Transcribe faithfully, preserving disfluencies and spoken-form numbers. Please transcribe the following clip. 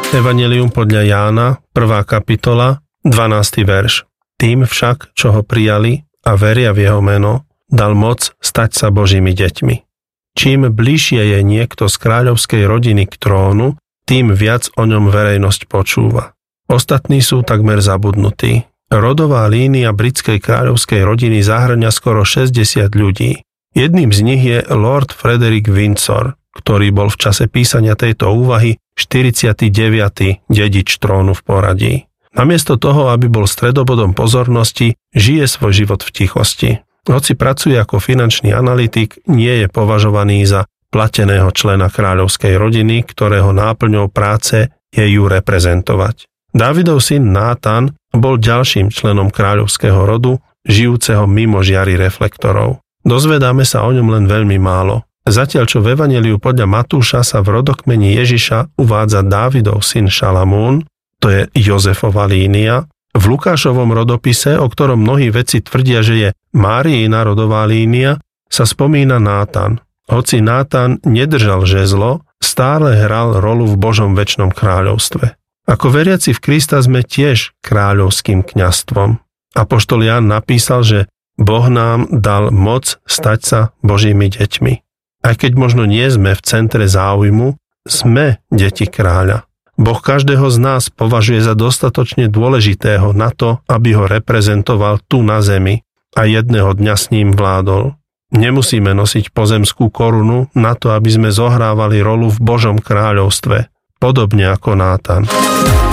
Evanjelium podľa Jána, prvá kapitola, dvanásty verš. Tým však, čo ho prijali a veria v jeho meno, dal moc stať sa Božími deťmi. Čím bližšie je niekto z kráľovskej rodiny k trónu, tým viac o ňom verejnosť počúva. Ostatní sú takmer zabudnutí. Rodová línia britskej kráľovskej rodiny zahŕňa skoro šesťdesiat ľudí. Jedným z nich je Lord Frederick Windsor, ktorý bol v čase písania tejto úvahy štyridsiaty deviaty dedič trónu v poradí. Namiesto toho, aby bol stredobodom pozornosti, žije svoj život v tichosti. Hoci pracuje ako finančný analytik, nie je považovaný za plateného člena kráľovskej rodiny, ktorého náplňou práce je ju reprezentovať. Dávidov syn Nátan bol ďalším členom kráľovského rodu, žijúceho mimo žiary reflektorov. Dozvedáme sa o ňom len veľmi málo. Zatiaľ, čo v Evanjeliu podľa Matúša sa v rodokmeni Ježiša uvádza Dávidov syn Šalamún, to je Jozefova línia, v Lukášovom rodopise, o ktorom mnohí vedci tvrdia, že je Máriina rodová línia, sa spomína Nátan. Hoci Nátan nedržal žezlo, stále hral rolu v Božom večnom kráľovstve. Ako veriaci v Krista sme tiež kráľovským kňazstvom. Apoštol Ján napísal, že Boh nám dal moc stať sa Božími deťmi. Aj keď možno nie sme v centre záujmu, sme deti kráľa. Boh každého z nás považuje za dostatočne dôležitého na to, aby ho reprezentoval tu na zemi a jedného dňa s ním vládol. Nemusíme nosiť pozemskú korunu na to, aby sme zohrávali rolu v Božom kráľovstve, podobne ako Nátan.